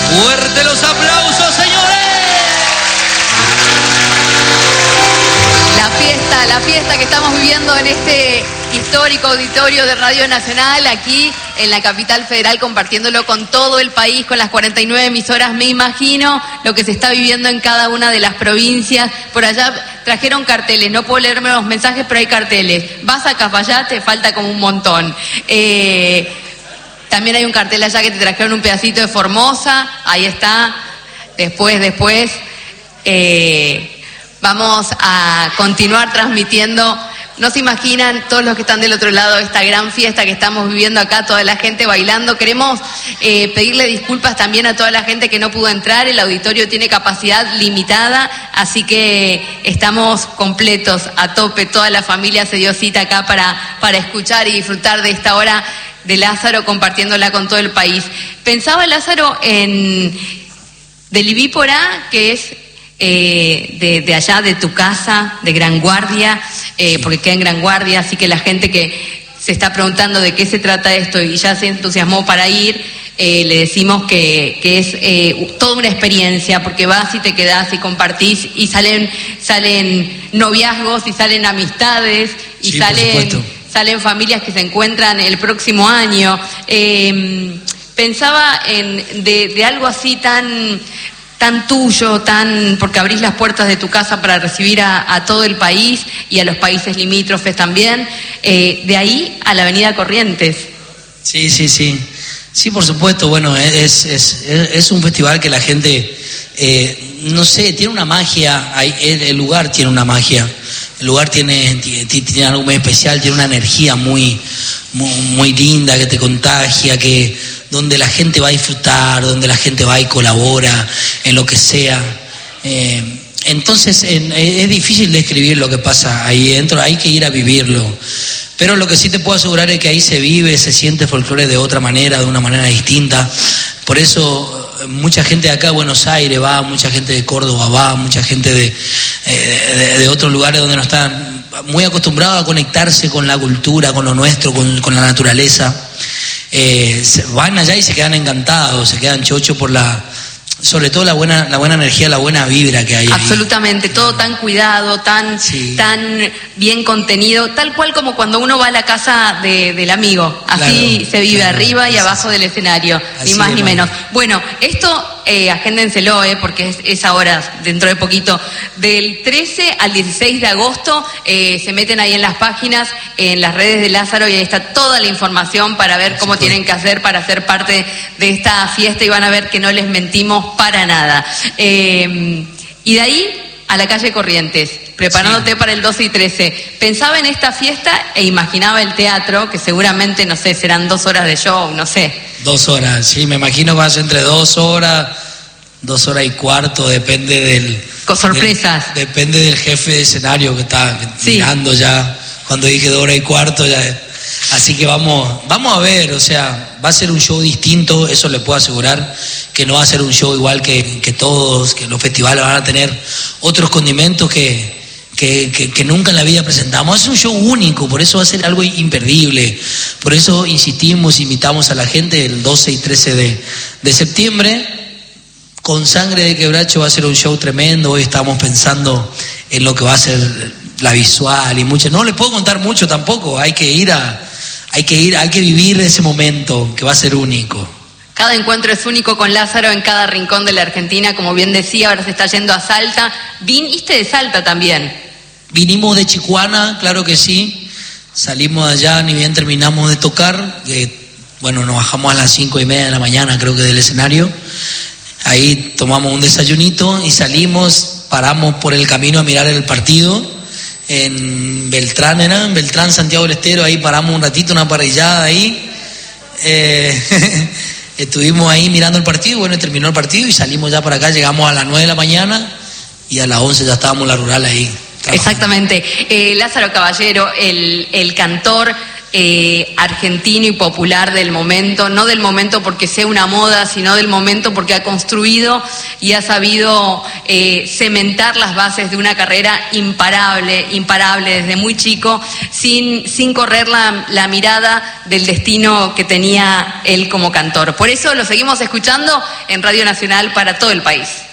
Fuerte los aplausos, señores. La fiesta que estamos viviendo en este histórico auditorio de Radio Nacional, aquí en la capital federal, compartiéndolo con todo el país, con las 49 emisoras. Me imagino lo que se está viviendo en cada una de las provincias. Por allá trajeron carteles, no puedo leerme los mensajes, pero hay carteles. Vas a Cafayate, falta como un montón. También hay un cartel allá que te trajeron un pedacito de Formosa, ahí está. Después, vamos a continuar transmitiendo. No se imaginan todos los que están del otro lado de esta gran fiesta que estamos viviendo acá, toda la gente bailando. Queremos pedirle disculpas también a toda la gente que no pudo entrar. El auditorio tiene capacidad limitada, así que estamos completos, a tope. Toda la familia se dio cita acá para escuchar y disfrutar de esta hora de Lázaro, compartiéndola con todo el país. Pensaba, Lázaro, en del Ibípora, que es de allá, de tu casa, de Gran Guardia, porque queda en Gran Guardia, así que la gente que se está preguntando de qué se trata esto y ya se entusiasmó para ir, le decimos que es toda una experiencia, porque vas y te quedás y compartís y salen noviazgos y salen amistades y sí, salen familias que se encuentran el próximo año. Pensaba de algo así tan tuyo, porque abrís las puertas de tu casa para recibir a todo el país y a los países limítrofes también, de ahí a la Avenida Corrientes. Sí, por supuesto. Bueno, es un festival que la gente, no sé, tiene una magia, el lugar tiene una magia, el lugar tiene algo muy especial, tiene una energía muy linda que te contagia, donde la gente va a disfrutar, donde la gente va y colabora en lo que sea. Entonces es difícil describir lo que pasa ahí dentro, hay que ir a vivirlo. Pero lo que sí te puedo asegurar es que ahí se vive, se siente folclore de otra manera, de una manera distinta. Por eso mucha gente de acá de Buenos Aires va, mucha gente de Córdoba va, mucha gente de otros lugares donde no están muy acostumbrados a conectarse con la cultura, con lo nuestro, con la naturaleza. Van allá y se quedan encantados, se quedan chochos por sobre todo la buena energía, la buena vibra que hay ahí. Absolutamente, todo tan cuidado, tan bien contenido, tal cual como cuando uno va a la casa del amigo. Así claro, se vive arriba y abajo del escenario, ni más ni menos. Bueno, esto agéndenselo, porque es ahora, dentro de poquito, del 13 al 16 de agosto, se meten ahí en las páginas, en las redes de Lázaro, y ahí está toda la información para ver cómo tienen que hacer para ser parte de esta fiesta, y van a ver que no les mentimos para nada. Y de ahí a la calle Corrientes, preparándote para el 12 y 13. Pensaba en esta fiesta e imaginaba el teatro, que seguramente, no sé, serán 2 horas de show, no sé. 2 horas, sí, me imagino que va a ser entre 2 horas, 2 horas y cuarto, depende del... Con sorpresas. Depende del jefe de escenario que está mirando ya, cuando dije 2 horas y cuarto ya... Así que vamos a ver, o sea, va a ser un show distinto, eso le puedo asegurar, que no va a ser un show igual que todos, que los festivales van a tener otros condimentos que nunca en la vida presentamos. Es un show único, por eso va a ser algo imperdible. Por eso invitamos a la gente el 12 y 13 de septiembre. Con Sangre de Quebracho va a ser un show tremendo. Hoy estamos pensando en lo que va a ser la visual y mucho. No les puedo contar mucho tampoco, hay que vivir ese momento que va a ser único. Cada encuentro es único con Lázaro en cada rincón de la Argentina, como bien decía. Ahora se está yendo a Salta. ¿Viniste de Salta también? Vinimos de Chicuana, claro que sí. Salimos de allá, ni bien terminamos de tocar. Nos bajamos a las 5:30 de la mañana, creo que del escenario. Ahí tomamos un desayunito y salimos, paramos por el camino a mirar el partido. En Beltrán, Santiago del Estero, ahí paramos un ratito, una parrillada ahí. Estuvimos ahí mirando el partido, terminó el partido y salimos ya para acá, llegamos a las 9 de la mañana y a las 11 ya estábamos en la rural ahí. Exactamente. Lázaro Caballero, el cantor argentino y popular del momento, no del momento porque sea una moda, sino del momento porque ha construido y ha sabido cementar las bases de una carrera imparable desde muy chico, sin correr la mirada del destino que tenía él como cantor. Por eso lo seguimos escuchando en Radio Nacional para todo el país.